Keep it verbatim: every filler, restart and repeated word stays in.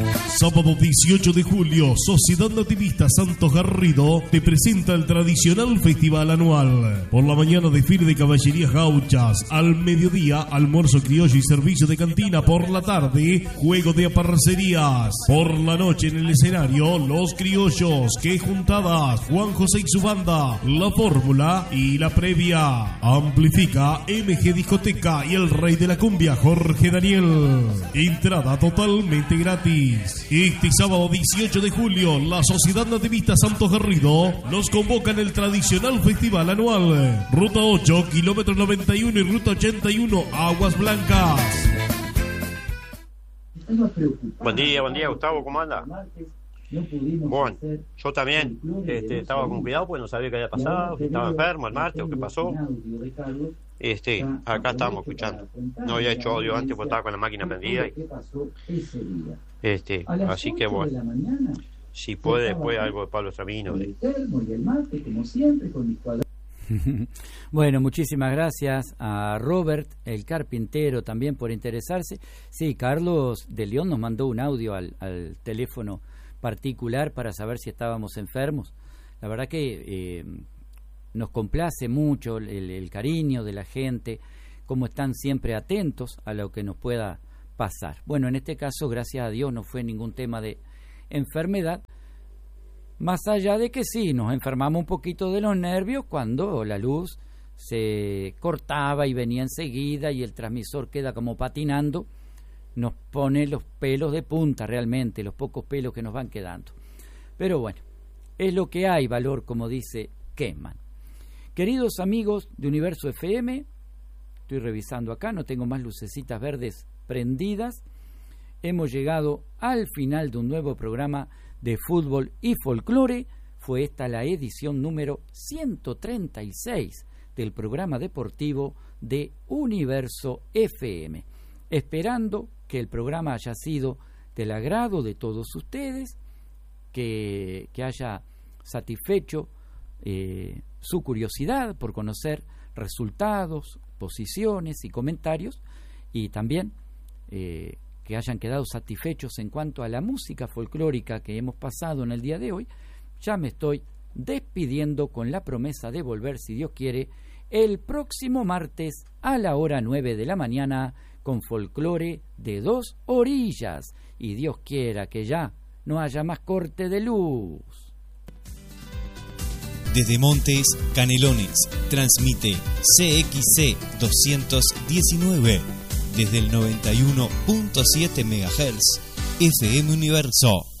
Sábado dieciocho de julio, Sociedad Nativista Santos Garrido te presenta el tradicional festival anual. Por la mañana, desfile de caballerías gauchas. Al mediodía, almuerzo criollo y servicio de cantina. Por la tarde, juego de aparcerías. Por la noche, en el escenario, los criollos, que juntadas, Juan José y su banda, la fórmula y la previa. Amplifica M G Discoteca y el rey de la cumbia, Jorge Daniel. Entrada totalmente gratis. Este sábado dieciocho de julio, la Sociedad Nativista Santos Garrido nos convoca en el tradicional festival anual. Ruta ocho, kilómetro noventa y uno y ruta ochenta y uno, Aguas Blancas. Buen día, buen día, Gustavo, ¿cómo anda? Bueno, yo también este, estaba con cuidado porque no sabía qué había pasado, si estaba enfermo el martes o qué pasó. Este, acá estábamos escuchando. No había hecho audio antes porque estaba con la máquina prendida. Y, este, así que bueno, si puede después algo de Pablo Tramino. De... Bueno, muchísimas gracias a Robert, el carpintero, también por interesarse. Sí, Carlos de León nos mandó un audio al, al teléfono particular para saber si estábamos enfermos. La verdad que eh, nos complace mucho el, el cariño de la gente, cómo están siempre atentos a lo que nos pueda pasar. Bueno, en este caso, gracias a Dios, no fue ningún tema de enfermedad, más allá de que sí, nos enfermamos un poquito de los nervios cuando la luz se cortaba y venía enseguida y el transmisor queda como patinando. Nos pone los pelos de punta realmente, los pocos pelos que nos van quedando. Pero bueno, es lo que hay, valor, como dice Keman. Queridos amigos de Universo F M, estoy revisando acá, no tengo más lucecitas verdes prendidas. Hemos llegado al final de un nuevo programa de fútbol y folclore. Fue esta la edición número ciento treinta y seis del programa deportivo de Universo F M. Esperando que el programa haya sido del agrado de todos ustedes, que, que haya satisfecho eh, su curiosidad por conocer resultados, posiciones y comentarios, y también eh, que hayan quedado satisfechos en cuanto a la música folclórica que hemos pasado en el día de hoy. Ya me estoy despidiendo con la promesa de volver, si Dios quiere, el próximo martes a la hora nueve de la mañana con folclore de dos orillas, y Dios quiera que ya no haya más corte de luz. Desde Montes, Canelones, transmite C X C doscientos diecinueve, desde el noventa y uno punto siete megahertz, F M Universo.